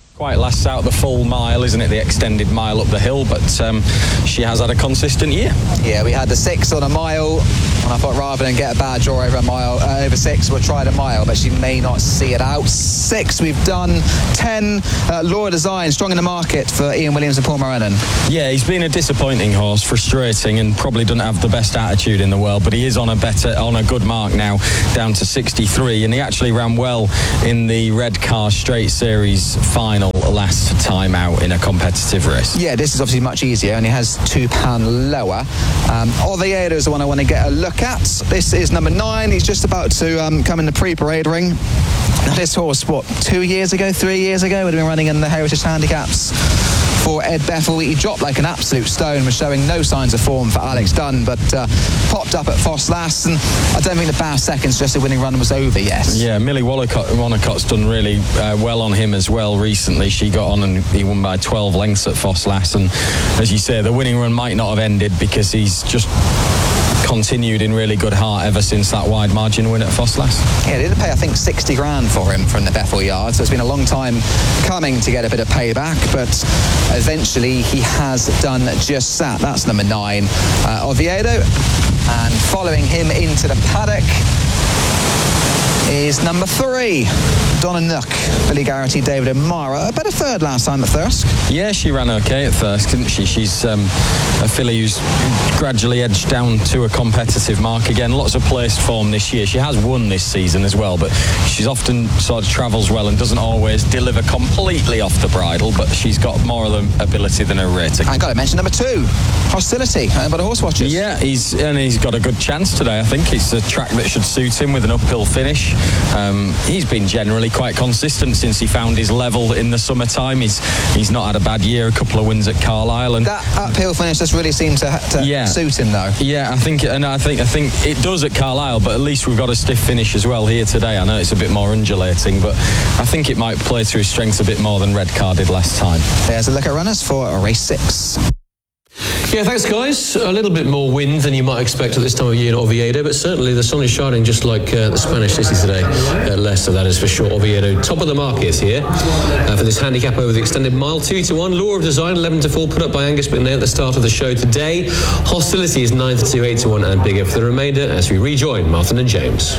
Quite lasts out the full mile, isn't it? The extended mile up the hill, but she has had a consistent year. Yeah, we had the 6 on a mile, and I thought rather than get a bad draw over a mile, over 6, we'll try the mile, but she may not see it out. 6, we've done 10. Laura Design, strong in the market for Ian Williams and Paul Morenon. Yeah, he's been a disappointing horse, frustrating, and probably doesn't have the best attitude in the world, but he is on a good mark now, down to 63, and he actually ran well in the Redcar Straight Series final last time out in a competitive race. Yeah, this is obviously much easier, and he has £2 lower. Oviedo is the one I want to get a look at. This is number 9. He's just about to come in the pre-parade ring. Now, this horse, 3 years ago, would have been running in the Heritage Handicaps for Ed Bethel. He dropped like an absolute stone, was showing no signs of form for Alex Dunn, but popped up at Foss Last, and I don't think the past seconds just the winning run was over yet. Yeah, Millie Wollacott's done really well on him as well recently. She got on and he won by 12 lengths at Foss Last, and as you say, the winning run might not have ended because he's just continued in really good heart ever since that wide margin win at Foss Last. Yeah, they did pay, I think, 60 grand for him from the Bethel yard, so it's been a long time coming to get a bit of payback, but eventually he has done just that. That's number 9, Oviedo, and following him into the paddock is number 3, Donna Nook, Billy Garrity, David O'Mara. A better third last time at Thirsk. Yeah, she ran okay at Thirsk, didn't she? She's a filly who's gradually edged down to a competitive mark again. Lots of placed form this year. She has won this season as well, but she's often sort of travels well and doesn't always deliver completely off the bridle, but she's got more of the ability than her rating. I got to mention number 2, Hostility, by the Horse Watchers. Yeah, he's got a good chance today, I think. It's a track that should suit him with an uphill finish. He's been generally quite consistent since he found his level in the summertime. He's not had a bad year, a couple of wins at Carlisle, and that uphill finish just really seems to suit him though. Yeah, I think it does at Carlisle, but at least we've got a stiff finish as well here today. I know it's a bit more undulating, but I think it might play to his strengths a bit more than Redcar did last time. There's a look at runners for race 6. Yeah, thanks guys. A little bit more wind than you might expect at this time of year in Oviedo, but certainly the sun is shining just like the Spanish city today at Leicester, that is for sure. Oviedo, top of the market here for this handicap over the extended mile. 2-1, Law of Design, 11-4, put up by Angus McNair at the start of the show today. Hostility is 9-2, 8-1 and bigger for the remainder as we rejoin Martin and James.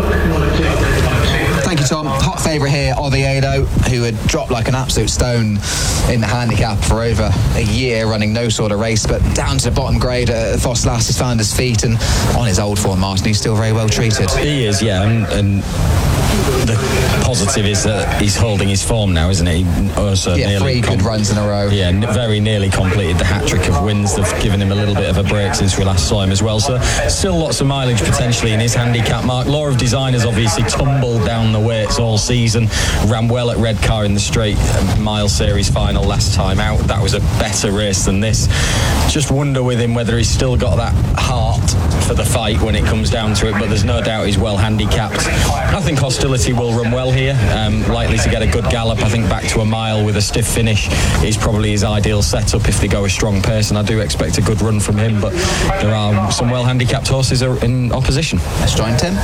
Thank you, Tom. Hot favourite here, Oviedo, who had dropped like an absolute stone in the handicap for over a year, running no sort of race, but down to the bottom grade at Foss Last has found his feet, and on his old form, Martin, he's still very well treated. He is, yeah, and the positive is that he's holding his form now, isn't he? Also, yeah, 3 good runs in a row. Yeah, very nearly completed the hat-trick of wins. They've given him a little bit of a break since we last saw him as well, so still lots of mileage potentially in his handicap mark. Law of Design has obviously tumbled down the weights all season, ran well at Redcar in the straight mile series final last time out. That was a better race than this. Just wonder with him whether he's still got that heart for the fight when it comes down to it, but there's no doubt he's well handicapped. I think Hostility will run well here, likely to get a good gallop. I think back to a mile with a stiff finish is probably his ideal setup if they go a strong pace, and I do expect a good run from him, but there are some well handicapped horses in opposition. Let's join Tim.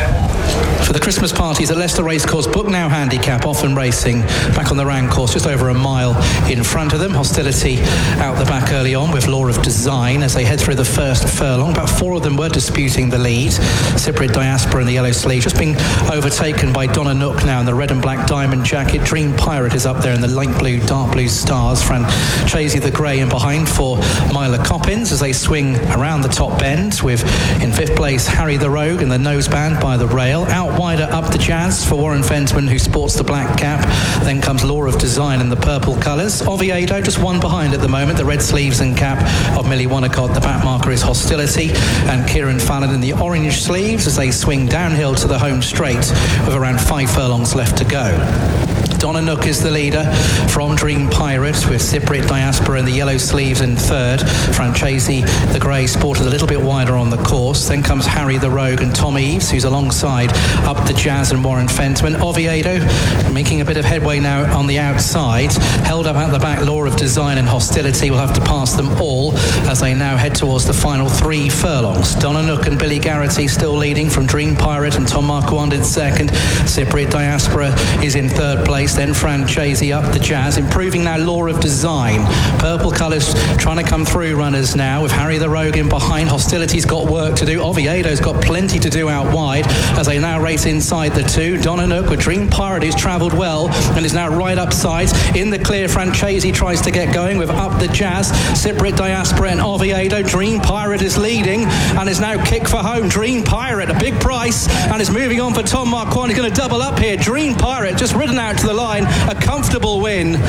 For the Christmas parties at Leicester Racecourse, Book Now handicap, often racing back on the round course, just over a mile in front of them. Hostility out the back early on with Law of Design as they head through the first furlong. About 4 of them were disputing the lead. Cypriot Diaspora in the yellow sleeve, just being overtaken by Donna Nook now in the red and black diamond jacket. Dream Pirate is up there in the light blue, dark blue stars. Francesi the grey, and behind for Myla Coppins as they swing around the top bend with, in 5th place, Harry the Rogue in the noseband by the rail. Out wider up the Jazz for Warren Fentman, who sports the black cap. Then comes Law of Design in the purple colours. Oviedo just 1 behind at the moment, the red sleeves and cap of Millie Wonnacott. The back marker is Hostility, and Kieran Fallon in the orange sleeves as they swing downhill to the home straight with around 5 furlongs left to go. Donna Nook is the leader from Dream Pirate, with Cypriot Diaspora in the yellow sleeves in 3rd. Francesi the grey sported a little bit wider on the course. Then comes Harry the Rogue and Tom Eves, who's alongside up the Jazz and Warren Fentman. Oviedo making a bit of headway now on the outside. Held up at the back, Law of Design and Hostility will have to pass them all as they now head towards the final 3 furlongs. Donna Nook and Billy Garrity still leading from Dream Pirate, and Tom Marquand in 2nd. Cypriot Diaspora is in 3rd place. race. Then Francesi up the Jazz, improving now Law of Design. Purple colours trying to come through runners now with Harry the Rogan behind. Hostility's got work to do. Oviedo's got plenty to do out wide as they now race inside the two. Donanook with Dream Pirate, who's travelled well and is now right up sides. In the clear, Francesi tries to get going with Up the Jazz, Cypriot Diaspora and Oviedo. Dream Pirate is leading and is now kicked for home. Dream Pirate, a big price, and is moving on for Tom Marquand. He's going to double up here. Dream Pirate just ridden out to the line. A comfortable win